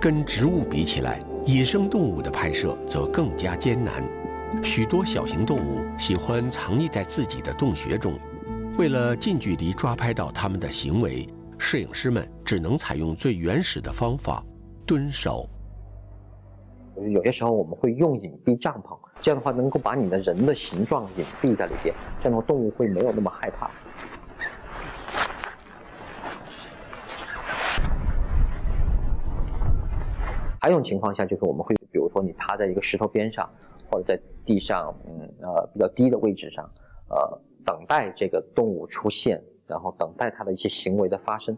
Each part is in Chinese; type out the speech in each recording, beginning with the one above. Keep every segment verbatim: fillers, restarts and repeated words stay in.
跟植物比起来，野生动物的拍摄则更加艰难。许多小型动物喜欢藏匿在自己的洞穴中，为了近距离抓拍到它们的行为，摄影师们只能采用最原始的方法——蹲守。 有些时候我们会用隐蔽帐篷，这样的话能够把你的人的形状隐蔽在里边，这样的话动物会没有那么害怕。还有一种情况下，就是我们会，比如说你趴在一个石头边上，或者在地上，嗯呃比较低的位置上，呃等待这个动物出现，然后等待它的一些行为的发生。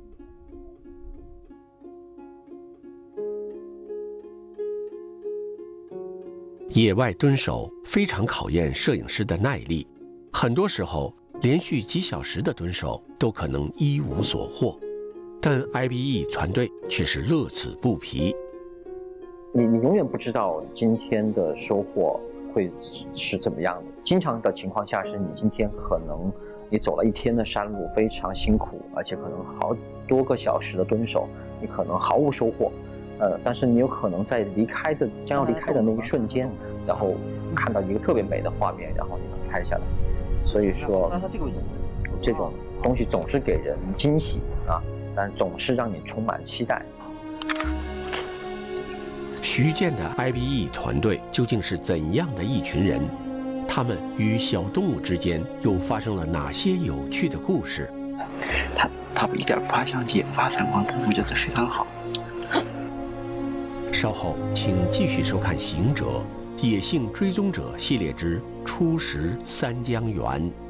野外蹲守非常考验摄影师的耐力，很多时候连续几小时的蹲守都可能一无所获，但 I B E 团队却是乐此不疲。 你你永远不知道今天的收获会是怎么样的。经常的情况下是你今天可能你走了一天的山路，非常辛苦，而且可能好多个小时的蹲守，你可能毫无收获。呃，但是你有可能在离开的将要离开的那一瞬间，然后看到一个特别美的画面，然后你能拍下来。所以说，这种东西总是给人惊喜啊，但总是让你充满期待。 徐建的 I B E 团队究竟是怎样的一群人？他们与小动物之间又发生了哪些有趣的故事？ 他他一点发相机、发散光灯，我觉得非常好。 稍后请继续收看《行者：野性追踪者》系列之《初识三江源》。